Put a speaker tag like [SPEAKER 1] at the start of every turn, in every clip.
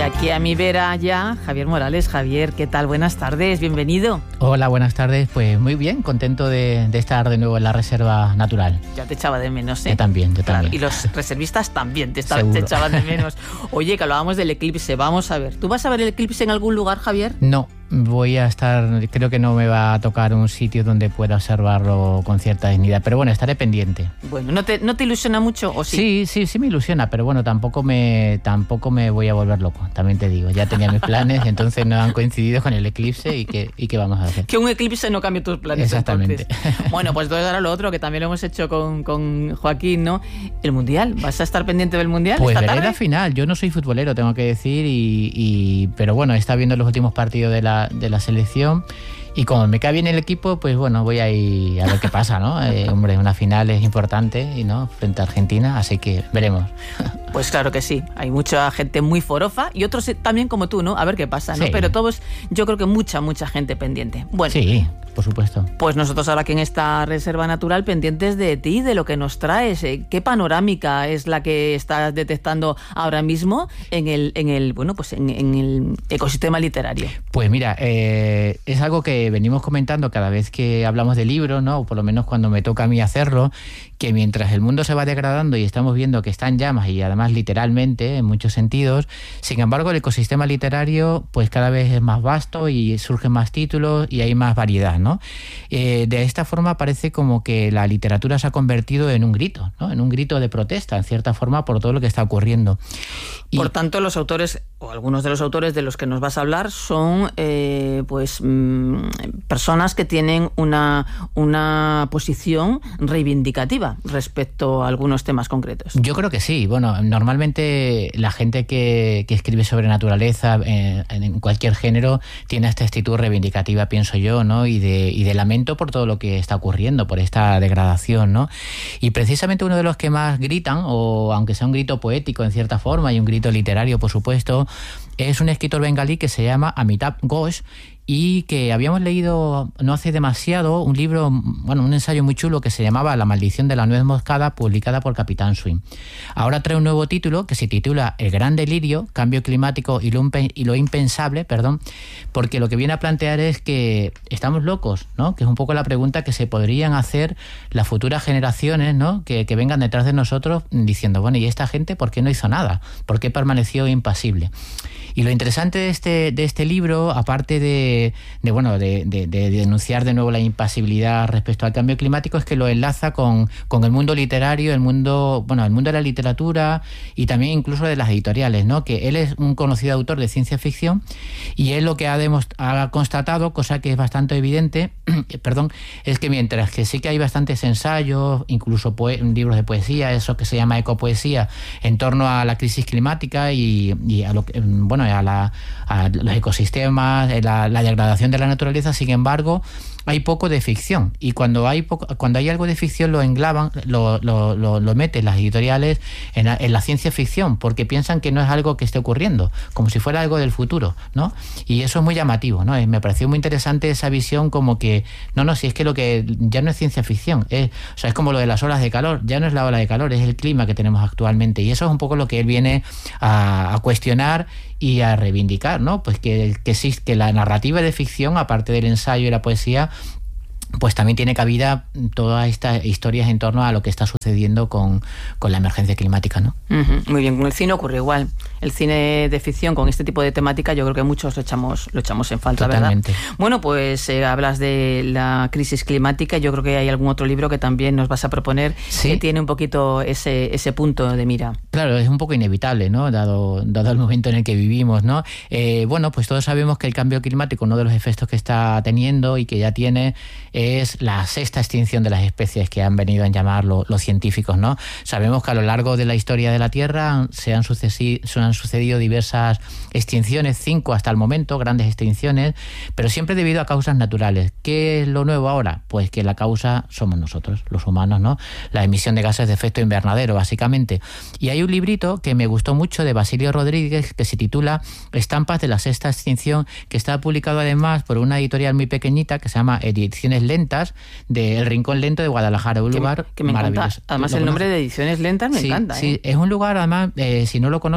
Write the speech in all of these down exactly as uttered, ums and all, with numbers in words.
[SPEAKER 1] aquí a mi vera ya, Javier Morales. Javier, ¿qué tal? Buenas tardes, bienvenido.
[SPEAKER 2] Hola, buenas tardes. Pues muy bien, contento de, de estar de nuevo en la Reserva Natural.
[SPEAKER 1] Ya te echaba de menos, ¿eh?
[SPEAKER 2] Yo también, yo
[SPEAKER 1] claro,
[SPEAKER 2] también.
[SPEAKER 1] Y los reservistas también te, esta- te echaban de menos. Oye, que hablábamos del eclipse, vamos a ver. ¿Tú vas a ver el eclipse en algún lugar, Javier?
[SPEAKER 2] No, voy a estar, creo que no me va a tocar un sitio donde pueda observarlo con cierta dignidad, pero bueno, estaré pendiente.
[SPEAKER 1] Bueno, ¿no te, no te ilusiona mucho o sí?
[SPEAKER 2] Sí, sí, sí me ilusiona, pero bueno, tampoco me, tampoco me voy a volver loco, también te digo. Ya tenía mis planes, entonces no han coincidido con el eclipse y qué, y qué vamos a hacer.
[SPEAKER 1] Que un eclipse no cambie tus planes.
[SPEAKER 2] Exactamente.
[SPEAKER 1] Entonces. Bueno, pues entonces ahora lo otro, que también lo hemos hecho con, con Joaquín, ¿no? El Mundial. ¿Vas a estar pendiente del Mundial
[SPEAKER 2] Pues
[SPEAKER 1] esta
[SPEAKER 2] veré
[SPEAKER 1] tarde?
[SPEAKER 2] la final. Yo no soy futbolero, tengo que decir, y, y pero bueno, he estado viendo los últimos partidos de la, de la selección. Y como me cae bien el equipo, pues bueno, voy a ir a ver qué pasa, ¿no? Eh, hombre, una final es importante, y no frente a Argentina, así que veremos.
[SPEAKER 1] Pues claro que sí, hay mucha gente muy forofa y otros también como tú, ¿no? A ver qué pasa, ¿no?
[SPEAKER 2] Sí.
[SPEAKER 1] Pero todos, yo creo que mucha, mucha gente pendiente. Bueno,
[SPEAKER 2] Sí, por supuesto.
[SPEAKER 1] pues nosotros ahora aquí en esta Reserva Natural pendientes de ti, de lo que nos traes. eh, ¿Qué panorámica es la que estás detectando ahora mismo en el, en el, bueno, pues en, en el ecosistema literario?
[SPEAKER 2] Pues mira, eh, es algo que venimos comentando cada vez que hablamos de libros, ¿no? O por lo menos cuando me toca a mí hacerlo, que mientras el mundo se va degradando y estamos viendo que está en llamas, y además literalmente en muchos sentidos, sin embargo el ecosistema literario pues cada vez es más vasto y surgen más títulos y hay más variedad, ¿no? Eh, de esta forma parece como que la literatura se ha convertido en un grito, ¿no? En un grito de protesta, en cierta forma, por todo lo que está ocurriendo. Y
[SPEAKER 1] Por tanto, los autores, o algunos de los autores de los que nos vas a hablar, son eh, pues mmm, personas que tienen una, una posición reivindicativa respecto a algunos temas concretos.
[SPEAKER 2] Yo creo que sí. Bueno, normalmente la gente que, que escribe sobre naturaleza eh, en cualquier género tiene esta actitud reivindicativa, pienso yo, ¿no? Y de, y de lamento por todo lo que está ocurriendo, por esta degradación, ¿no? Y precisamente uno de los que más gritan, o aunque sea un grito poético en cierta forma y un grito literario, por supuesto, es un escritor bengalí que se llama Amitabh Ghosh, y que habíamos leído no hace demasiado un libro, bueno, un ensayo muy chulo que se llamaba La maldición de la nuez moscada, publicada por Capitán Swing. Ahora trae un nuevo título que se titula El gran delirio, cambio climático y lo, impen- y lo impensable, perdón, porque lo que viene a plantear es que estamos locos, ¿no? Que es un poco la pregunta que se podrían hacer las futuras generaciones, ¿no? Que, que vengan detrás de nosotros diciendo, bueno, ¿y esta gente por qué no hizo nada? ¿Por qué permaneció impasible? Y lo interesante de este, de este libro, aparte de, de, bueno, de, de, de denunciar de nuevo la impasibilidad respecto al cambio climático, es que lo enlaza con, con el mundo literario, el mundo, bueno, el mundo de la literatura y también incluso de las editoriales, ¿no? Que él es un conocido autor de ciencia ficción y él lo que ha, demost- ha constatado, cosa que es bastante evidente, perdón, es que mientras que sí que hay bastantes ensayos, incluso poe- libros de poesía, eso que se llama ecopoesía, en torno a la crisis climática y, y a lo que, bueno, a, la, a los ecosistemas, la, la degradación de la naturaleza, sin embargo, hay poco de ficción. Y cuando hay poco, cuando hay algo de ficción lo englaban, lo, lo, lo, lo meten las editoriales en la, en la ciencia ficción, porque piensan que no es algo que esté ocurriendo, como si fuera algo del futuro, ¿no? Y eso es muy llamativo, ¿no? Me pareció muy interesante esa visión, como que, no, no, si es que lo que ya no es ciencia ficción, es, o sea, es como lo de las olas de calor, ya no es la ola de calor, es el clima que tenemos actualmente. Y eso es un poco lo que él viene a, a cuestionar y a reivindicar, ¿no? Pues que, que existe, que la narrativa de ficción, aparte del ensayo y la poesía, pues también tiene cabida todas estas historias en torno a lo que está sucediendo con, con la emergencia climática, ¿no?
[SPEAKER 1] Uh-huh. Muy bien, con el cine ocurre igual. El cine de ficción con este tipo de temática yo creo que muchos lo echamos, lo echamos en falta,
[SPEAKER 2] Totalmente.
[SPEAKER 1] ¿verdad? Bueno, pues eh, hablas de la crisis climática, yo creo que hay algún otro libro que también nos vas a proponer,
[SPEAKER 2] ¿sí?
[SPEAKER 1] Que tiene un poquito ese, ese punto de mira.
[SPEAKER 2] Claro, es un poco inevitable, ¿no? Dado, dado el momento en el que vivimos, ¿no? Eh, bueno, pues todos sabemos que el cambio climático, uno de los efectos que está teniendo y que ya tiene, es la sexta extinción de las especies que han venido a llamar lo, los científicos, ¿no? Sabemos que a lo largo de la historia de la Tierra se han, sucesi- se han sucedido diversas extinciones, cinco hasta el momento, grandes extinciones, pero siempre debido a causas naturales. ¿Qué es lo nuevo ahora? Pues que la causa somos nosotros, los humanos, ¿no? La emisión de gases de efecto invernadero, básicamente. Y hay un librito que me gustó mucho de Basilio Rodríguez que se titula Estampas de la sexta extinción, que está publicado además por una editorial muy pequeñita que se llama Ediciones Lentas, de El Rincón Lento de Guadalajara, un
[SPEAKER 1] que,
[SPEAKER 2] lugar
[SPEAKER 1] que me
[SPEAKER 2] maravilloso.
[SPEAKER 1] encanta. Además el nombre de Ediciones Lentas me
[SPEAKER 2] sí,
[SPEAKER 1] encanta.
[SPEAKER 2] Sí,
[SPEAKER 1] ¿eh?
[SPEAKER 2] es un lugar, además, eh, si no lo conoces,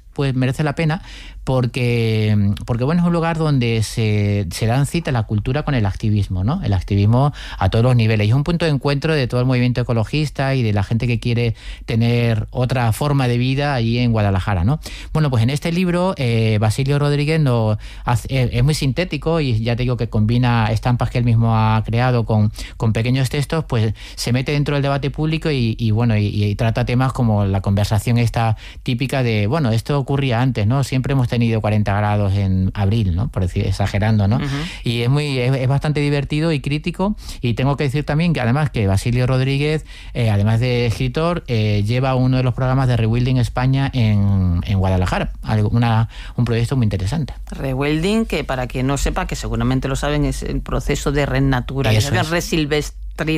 [SPEAKER 2] pues merece la pena porque, porque bueno, es un lugar donde se, se dan cita la cultura con el activismo, ¿no? El activismo a todos los niveles. Y es un punto de encuentro de todo el movimiento ecologista y de la gente que quiere tener otra forma de vida allí en Guadalajara, ¿no? Bueno, pues en este libro, eh, Basilio Rodríguez no, hace, es muy sintético y ya te digo que combina estampas que él mismo ha creado con, con pequeños textos, pues se mete dentro del debate público y, y bueno, y, y trata temas como la conversación esta típica de, bueno, esto ocurría antes, ¿no? Siempre hemos tenido cuarenta grados en abril, ¿no? Por decir, exagerando, ¿no? Uh-huh. Y es muy es, es bastante divertido y crítico, y tengo que decir también que además que Basilio Rodríguez, eh, además de escritor, eh, lleva uno de los programas de Rewilding España en, en Guadalajara, algo, una, un proyecto muy interesante.
[SPEAKER 1] Rewilding, que para quien no sepa, que seguramente lo saben, es el proceso de renaturalización, es. resilvestración.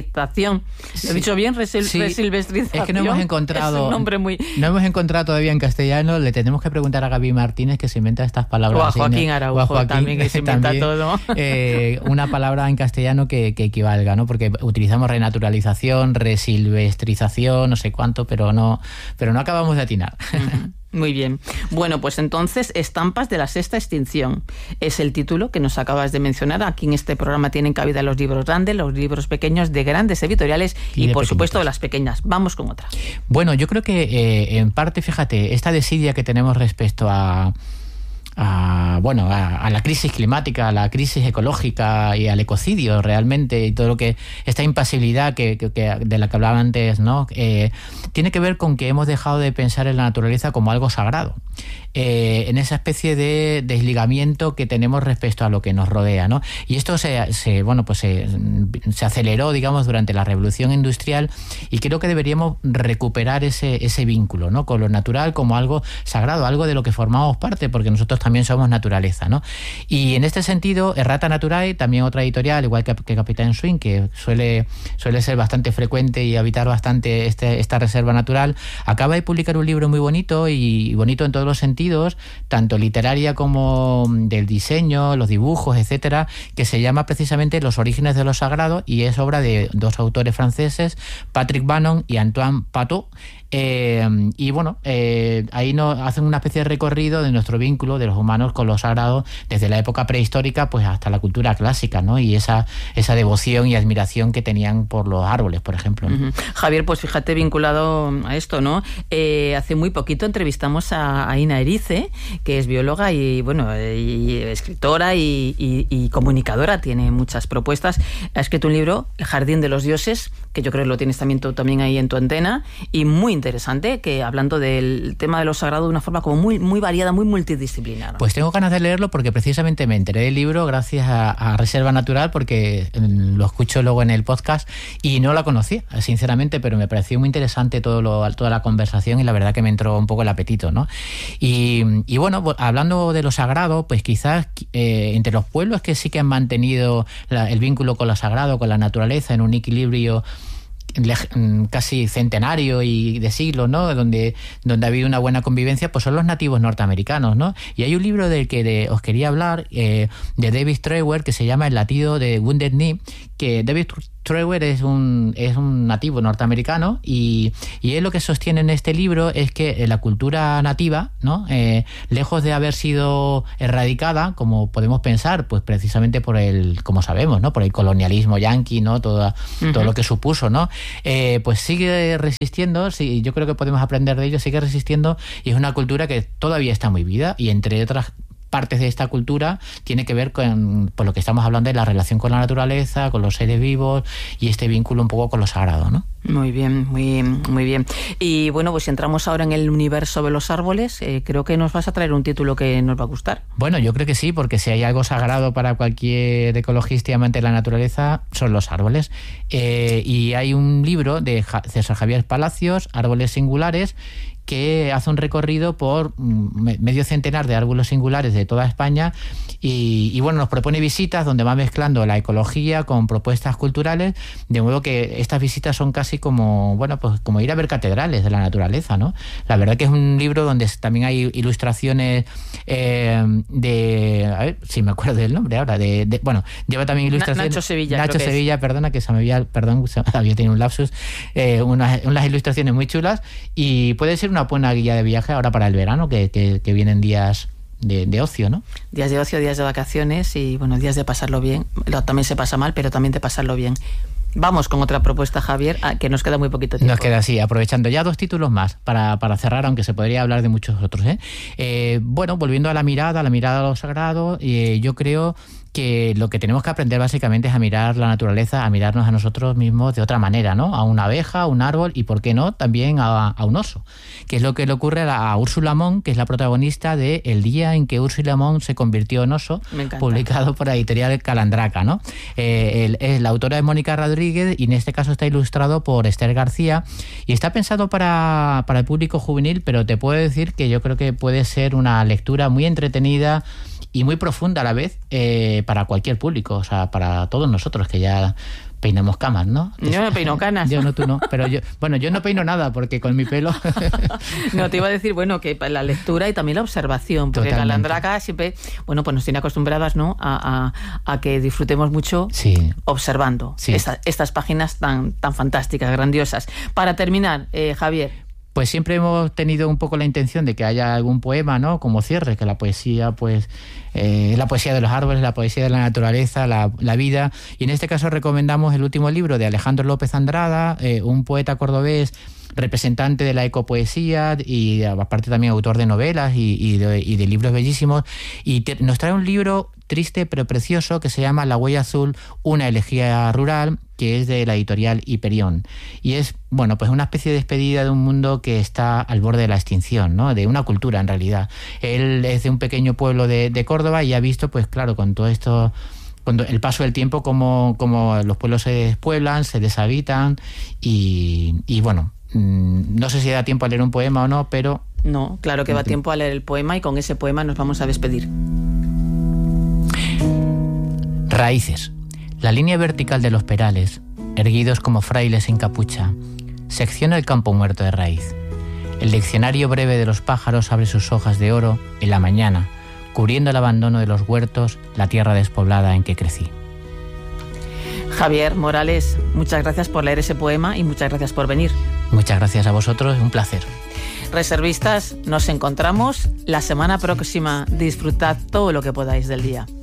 [SPEAKER 1] ¿Lo he dicho bien? Resil-
[SPEAKER 2] sí.
[SPEAKER 1] Resilvestrización.
[SPEAKER 2] Es que no hemos encontrado.
[SPEAKER 1] Es un nombre muy...
[SPEAKER 2] No hemos encontrado todavía en castellano. Le tenemos que preguntar a Gaby Martínez, que se inventa estas palabras.
[SPEAKER 1] O a Joaquín Araujo, o a Joaquín, también, que se inventa también, todo.
[SPEAKER 2] Eh, una palabra en castellano que, que equivalga, ¿no? Porque utilizamos renaturalización, resilvestrización, no sé cuánto, pero no, pero no acabamos de atinar.
[SPEAKER 1] Uh-huh. Muy bien. Bueno, pues entonces, Estampas de la sexta extinción es el título que nos acabas de mencionar. Aquí en este programa tienen cabida los libros grandes, los libros pequeños de grandes editoriales y, y por pequeñitas. Supuesto, de las pequeñas. Vamos con otra.
[SPEAKER 2] Bueno, yo creo que eh, en parte, fíjate, esta desidia que tenemos respecto a... A, bueno, a, a la crisis climática, a la crisis ecológica y al ecocidio realmente, y todo lo que esta impasibilidad que, que, que de la que hablaba antes, ¿no? Eh, tiene que ver con que hemos dejado de pensar en la naturaleza como algo sagrado, eh, en esa especie de desligamiento que tenemos respecto a lo que nos rodea, ¿no? Y esto se, se bueno, pues se, se aceleró, digamos, durante la revolución industrial, y creo que deberíamos recuperar ese, ese vínculo, ¿no? Con lo natural como algo sagrado, algo de lo que formamos parte, porque nosotros también somos naturaleza, ¿no? Y en este sentido, Errata Naturae, también otra editorial, igual que, que Capitán Swing, que suele, suele ser bastante frecuente y habitar bastante este, esta reserva natural, acaba de publicar un libro muy bonito, y bonito en todos los sentidos, tanto literaria como del diseño, los dibujos, etcétera, que se llama precisamente Los orígenes de lo sagrado, y es obra de dos autores franceses, Patrick Bannon y Antoine Patou. Eh, y bueno, eh, ahí nos hacen una especie de recorrido de nuestro vínculo de los humanos con lo sagrado desde la época prehistórica pues hasta la cultura clásica, ¿no? Y esa, esa devoción y admiración que tenían por los árboles, por ejemplo, ¿no? Uh-huh.
[SPEAKER 1] Javier, pues fíjate, vinculado a esto, ¿no? Eh, hace muy poquito entrevistamos a, a Ina Erice, que es bióloga y, bueno, y escritora y, y, y comunicadora, tiene muchas propuestas. Ha escrito un libro, El jardín de los dioses, que yo creo que lo tienes también tú también ahí en tu antena, y muy interesante, que hablando del tema de lo sagrado de una forma como muy, muy variada, muy multidisciplinar.
[SPEAKER 2] Pues tengo ganas de leerlo porque precisamente me enteré del libro gracias a, a Reserva Natural, porque lo escucho luego en el podcast y no la conocía, sinceramente, pero me pareció muy interesante todo lo, toda la conversación, y la verdad que me entró un poco el apetito, ¿no? Y, y bueno, hablando de lo sagrado, pues quizás eh, entre los pueblos que sí que han mantenido la, el vínculo con lo sagrado, con la naturaleza, en un equilibrio casi centenario y de siglos, ¿no? Donde, donde ha habido una buena convivencia, pues son los nativos norteamericanos, ¿no? Y hay un libro del que de, os quería hablar, eh, de David Trewer, que se llama El latido de Wounded Knee, que David Trewer es un, es un nativo norteamericano, y, y él lo que sostiene en este libro es que la cultura nativa, ¿no? Eh, lejos de haber sido erradicada, como podemos pensar, pues precisamente por el, como sabemos, ¿no? Por el colonialismo yanqui, ¿no? Todo, uh-huh. todo lo que supuso, ¿no? Eh, pues sigue resistiendo, sí, yo creo que podemos aprender de ello, sigue resistiendo, y es una cultura que todavía está muy viva, y entre otras partes de esta cultura tiene que ver con, por lo que estamos hablando, de la relación con la naturaleza, con los seres vivos, y este vínculo un poco con lo sagrado, ¿no?
[SPEAKER 1] Muy bien, muy, muy bien. Y bueno, pues si entramos ahora en el universo de los árboles, eh, creo que nos vas a traer un título que nos va a gustar.
[SPEAKER 2] Bueno, yo creo que sí, porque si hay algo sagrado para cualquier ecologista y amante de la naturaleza, son los árboles. Eh, y hay un libro de César Javier Palacios, Árboles Singulares, que hace un recorrido por medio centenar de árboles singulares de toda España, y, y bueno, nos propone visitas donde va mezclando la ecología con propuestas culturales, de modo que estas visitas son casi casi como, bueno, pues como ir a ver catedrales de la naturaleza, ¿no? La verdad que es un libro donde también hay ilustraciones eh, de, a ver si me acuerdo del nombre ahora, de, de bueno, lleva también ilustraciones.
[SPEAKER 1] Nacho Sevilla.
[SPEAKER 2] Nacho Sevilla, perdona, que se me había, perdón, se me había tenido un lapsus, eh, unas, unas ilustraciones muy chulas, y puede ser una buena guía de viaje ahora para el verano, que, que, que vienen días De, de ocio, ¿no?
[SPEAKER 1] Días de ocio, días de vacaciones y, bueno, días de pasarlo bien. También se pasa mal, pero también de pasarlo bien. Vamos con otra propuesta, Javier, que nos queda muy poquito tiempo.
[SPEAKER 2] Nos queda así, aprovechando ya dos títulos más para, para cerrar, aunque se podría hablar de muchos otros, ¿eh? Eh, bueno, volviendo a la mirada, a la mirada a lo sagrado, eh, yo creo que lo que tenemos que aprender básicamente es a mirar la naturaleza, a mirarnos a nosotros mismos de otra manera, ¿no? A una abeja, a un árbol y, ¿por qué no?, también a, a un oso, que es lo que le ocurre a, la, a Úrsula Montt, que es la protagonista de El día en que Úrsula Montt se convirtió en oso, publicado por la editorial Calandraca, ¿no? Eh, el, el, la autora es Mónica Rodríguez y en este caso está ilustrado por Esther García y está pensado para, para el público juvenil, pero te puedo decir que yo creo que puede ser una lectura muy entretenida y muy profunda a la vez, eh, para cualquier público, o sea, para todos nosotros que ya peinamos camas, ¿no?
[SPEAKER 1] Yo no peino canas.
[SPEAKER 2] Yo no, tú no, pero yo, bueno, yo no peino nada porque con mi pelo...
[SPEAKER 1] No, te iba a decir, bueno, que la lectura y también la observación, porque
[SPEAKER 2] Totalmente.
[SPEAKER 1] Calandraca siempre, bueno, pues nos tiene acostumbradas, ¿no?, a, a, a que disfrutemos mucho,
[SPEAKER 2] sí,
[SPEAKER 1] observando,
[SPEAKER 2] sí,
[SPEAKER 1] esta, estas páginas tan, tan fantásticas, grandiosas. Para terminar, eh, Javier...
[SPEAKER 2] Pues siempre hemos tenido un poco la intención de que haya algún poema, ¿no?, como cierre, que la poesía, pues, eh, la poesía de los árboles, la poesía de la naturaleza, la, la vida. Y en este caso recomendamos el último libro de Alejandro López Andrada, eh, un poeta cordobés representante de la ecopoesía y aparte también autor de novelas y, y, de, y de libros bellísimos. Y te, nos trae un libro triste pero precioso que se llama La huella azul, una elegía rural, que es de la editorial Hiperión. Y es, bueno, pues una especie de despedida de un mundo que está al borde de la extinción, ¿no?, de una cultura en realidad. Él es de un pequeño pueblo de, de Córdoba y ha visto, pues claro, con todo esto, con el paso del tiempo, cómo, cómo los pueblos se despueblan, se deshabitan y, y bueno, no sé si da tiempo a leer un poema o no, pero...
[SPEAKER 1] No, claro que va tiempo a leer el poema y con ese poema nos vamos a despedir.
[SPEAKER 2] Raíces. La línea vertical de los perales, erguidos como frailes en capucha, secciona el campo muerto de raíz. El diccionario breve de los pájaros abre sus hojas de oro en la mañana, cubriendo el abandono de los huertos, la tierra despoblada en que crecí.
[SPEAKER 1] Javier Morales, muchas gracias por leer ese poema y muchas gracias por venir.
[SPEAKER 2] Muchas gracias a vosotros, un placer.
[SPEAKER 1] Reservistas, nos encontramos la semana próxima. Disfrutad todo lo que podáis del día.